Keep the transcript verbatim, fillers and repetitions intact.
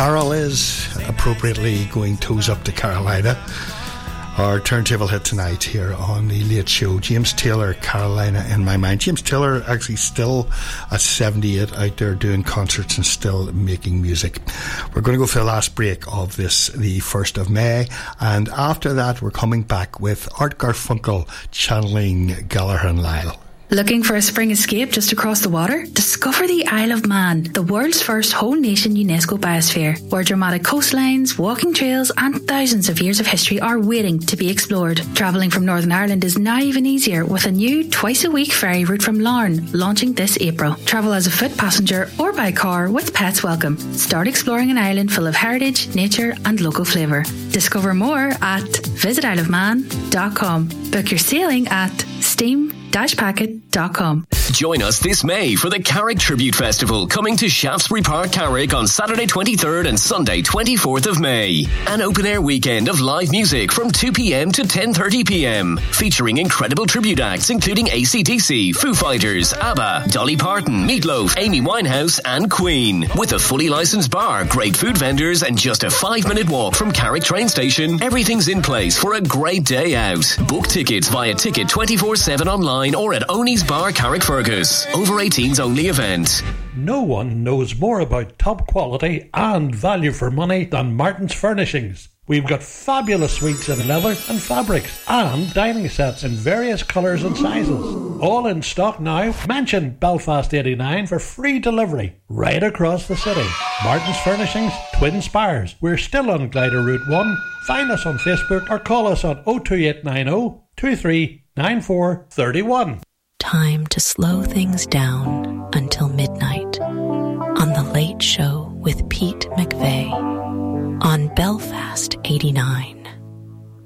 Carol is appropriately going toes up to Carolina. Our turntable hit tonight here on the Late Show. James Taylor, Carolina in My Mind. James Taylor actually still at seventy-eight out there doing concerts and still making music. We're going to go for the last break of this, the first of May, and after that we're coming back with Art Garfunkel channeling Gallagher and Lyle. Looking for a spring escape just across the water? Discover the Isle of Man, the world's first whole nation UNESCO biosphere, where dramatic coastlines, walking trails and thousands of years of history are waiting to be explored. Travelling from Northern Ireland is now even easier with a new twice a week ferry route from Larne launching this April. Travel as a foot passenger or by car with pets welcome. Start exploring an island full of heritage, nature and local flavour. Discover more at visit isle of man dot com. Book your sailing at steam dash packet dot com. Join us this May for the Carrick Tribute Festival, coming to Shaftesbury Park, Carrick on Saturday twenty-third and Sunday twenty-fourth of May. An open-air weekend of live music from two p.m. to ten thirty p.m, featuring incredible tribute acts including A C D C, Foo Fighters, ABBA, Dolly Parton, Meatloaf, Amy Winehouse and Queen. With a fully licensed bar, great food vendors and just a five-minute walk from Carrick train station, everything's in place for a great day out. Book tickets via Ticket twenty-four seven online or at Oney's Bar, Carrick Fergus. Over eighteens only event. No one knows more about top quality and value for money than Martin's Furnishings. We've got fabulous suites in leather and fabrics and dining sets in various colours and sizes. All in stock now. Mention Belfast eighty-nine for free delivery right across the city. Martin's Furnishings, Twin Spires. We're still on Glider Route one. Find us on Facebook or call us on oh two eight nine oh, two three nine four three one. Time to slow things down until midnight on The Late Show with Pete McVeigh on Belfast eighty-nine.